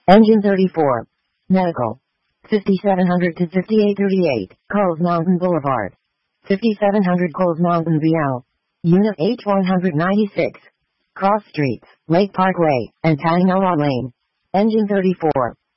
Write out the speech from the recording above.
Engine 34. Medical. 5700 to 5838, Coles Mountain Boulevard. 5700 Coles Mountain BL. Unit H196. Cross Streets, Lake Parkway, and Tanganoa Lane. Engine 34.